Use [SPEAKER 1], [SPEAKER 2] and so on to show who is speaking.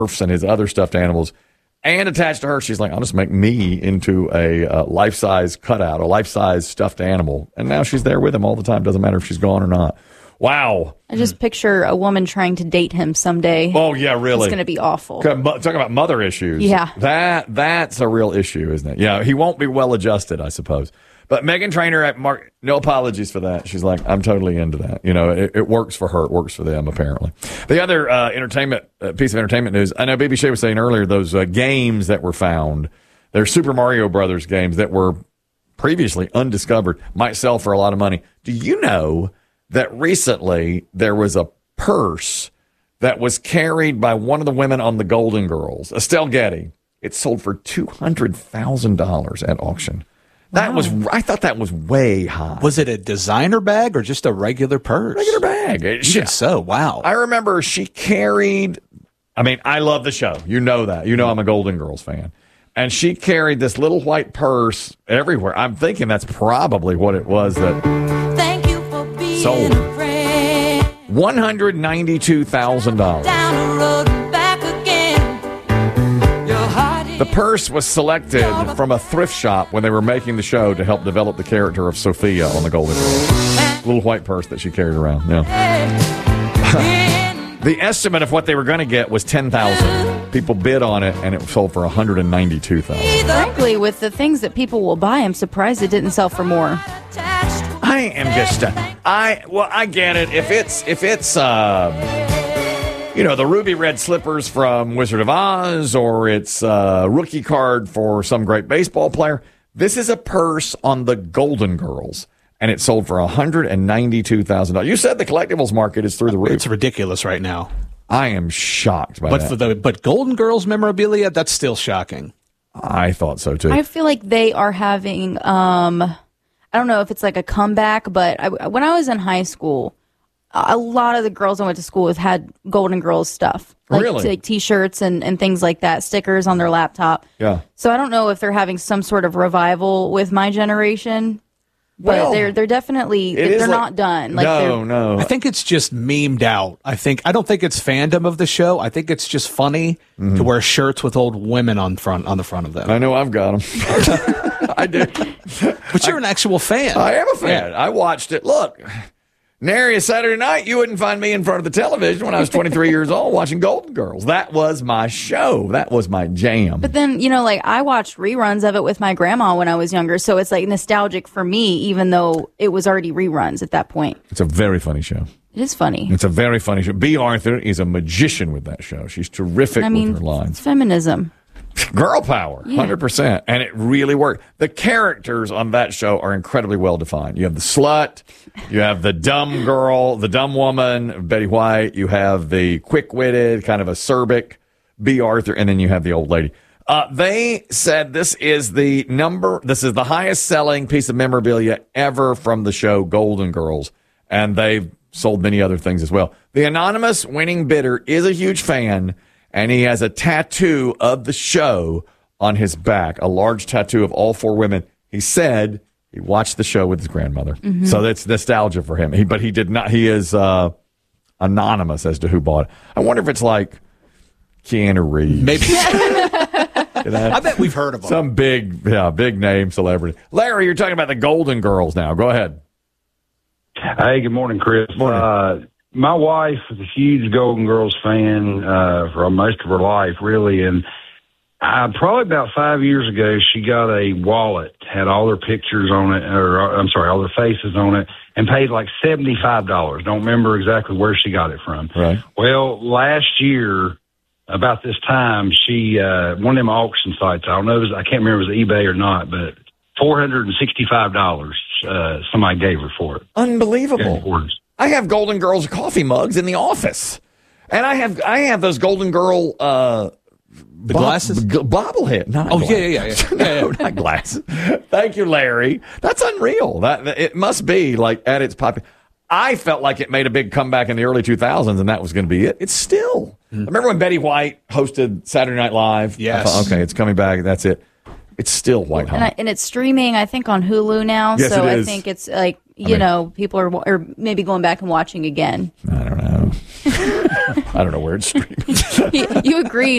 [SPEAKER 1] and his other stuffed animals. And attached to her, she's like, I'll just make me into a life-size cutout, a life-size stuffed animal. And now she's there with him all the time. Doesn't matter if she's gone or not. Wow.
[SPEAKER 2] I just picture a woman trying to date him someday.
[SPEAKER 1] Oh, yeah, really?
[SPEAKER 2] It's going to be awful.
[SPEAKER 1] Talking about mother issues.
[SPEAKER 2] Yeah.
[SPEAKER 1] That's a real issue, isn't it? Yeah, he won't be well-adjusted, I suppose. But Meghan Trainor at Mark, no apologies for that. She's like, I'm totally into that. You know, it works for her. It works for them, apparently. The other piece of entertainment news, I know BB Shea was saying earlier, those games that were found, they're Super Mario Brothers games that were previously undiscovered, might sell for a lot of money. Do you know that recently there was a purse that was carried by one of the women on the Golden Girls, Estelle Getty? It sold for $200,000 at auction. I thought that was way high.
[SPEAKER 3] Was it a designer bag or just a regular purse?
[SPEAKER 1] Regular bag.
[SPEAKER 3] Wow.
[SPEAKER 1] I remember she carried, I love the show. You know that. You know I'm a Golden Girls fan. And she carried this little white purse everywhere. I'm thinking that's probably what it was that sold. $192,000.
[SPEAKER 4] Down the road and back again.
[SPEAKER 1] The purse was selected from a thrift shop when they were making the show to help develop the character of Sophia on the Golden Girls. Little white purse that she carried around. Yeah. The estimate of what they were going to get was $10,000. People bid on it, and it sold for $192,000.
[SPEAKER 2] Frankly, with the things that people will buy, I'm surprised it didn't sell for more.
[SPEAKER 1] I am just, I get it. If it's the ruby red slippers from Wizard of Oz, or it's a rookie card for some great baseball player. This is a purse on the Golden Girls, and it sold for $192,000. You said the collectibles market is through the roof.
[SPEAKER 3] It's ridiculous right now.
[SPEAKER 1] I am shocked by that.
[SPEAKER 3] But Golden Girls memorabilia, that's still shocking.
[SPEAKER 1] I thought so, too.
[SPEAKER 2] I feel like they are having, I don't know if it's like a comeback, but when I was in high school, a lot of the girls I went to school with had Golden Girls stuff. Like T-shirts and things like that, stickers on their laptop.
[SPEAKER 1] Yeah.
[SPEAKER 2] So I don't know if they're having some sort of revival with my generation, but they're definitely, they're not done.
[SPEAKER 1] No.
[SPEAKER 3] I think it's just memed out. I don't think it's fandom of the show. I think it's just funny to wear shirts with old women on the front of them.
[SPEAKER 1] I know I've got them. I do.
[SPEAKER 3] But you're an actual fan.
[SPEAKER 1] I am a fan. I watched it. Look. Nary a Saturday night, you wouldn't find me in front of the television when I was 23 years old watching Golden Girls. That was my show. That was my jam.
[SPEAKER 2] But then, I watched reruns of it with my grandma when I was younger, so it's like nostalgic for me, even though it was already reruns at that point.
[SPEAKER 1] It's a very funny show.
[SPEAKER 2] It is funny.
[SPEAKER 1] It's a very funny show. Bea Arthur is a magician with that show. She's terrific with her lines.
[SPEAKER 2] It's feminism.
[SPEAKER 1] Girl power, 100%. And it really worked. The characters on that show are incredibly well defined. You have the slut, you have the dumb girl, the dumb woman, Betty White, you have the quick-witted, kind of acerbic Bea Arthur, and then you have the old lady. They said this is the highest selling piece of memorabilia ever from the show Golden Girls, and they've sold many other things as well. The anonymous winning bidder is a huge fan, and he has a tattoo of the show on his back, a large tattoo of all four women. He said he watched the show with his grandmother. Mm-hmm. So that's nostalgia for him. But he did not. He is anonymous as to who bought it. I wonder if it's like Keanu Reeves.
[SPEAKER 3] Maybe. I bet we've heard of him.
[SPEAKER 1] Some big name celebrity. Larry, you're talking about the Golden Girls now. Go ahead.
[SPEAKER 5] Hey, good morning, Chris.
[SPEAKER 1] Morning.
[SPEAKER 5] My wife is a huge Golden Girls fan for most of her life, really. And probably about 5 years ago, she got a wallet, had all their pictures on it, all their faces on it, and paid like $75. Don't remember exactly where she got it from.
[SPEAKER 1] Right.
[SPEAKER 5] Well, last year, about this time, she one of them auction sites. I don't know, I can't remember if it was eBay or not, but $465 somebody gave her for it.
[SPEAKER 1] Unbelievable. I have Golden Girls coffee mugs in the office, and I have those Golden Girl
[SPEAKER 3] the glasses
[SPEAKER 1] bobblehead.
[SPEAKER 3] Yeah.
[SPEAKER 1] Not glasses. Thank you, Larry. That's unreal. That it must be like at its popular. I felt like it made a big comeback in the early 2000s, and that was going to be it. It's still. I remember when Betty White hosted Saturday Night Live.
[SPEAKER 3] Yes.
[SPEAKER 1] I thought, okay, it's coming back. That's it. It's still white hot.
[SPEAKER 2] And it's streaming, I think, on Hulu now.
[SPEAKER 1] Yes,
[SPEAKER 2] so
[SPEAKER 1] it
[SPEAKER 2] I
[SPEAKER 1] is.
[SPEAKER 2] think it's like, people are maybe going back and watching again.
[SPEAKER 1] I don't know. I don't know where it's streaming.
[SPEAKER 2] You agreed.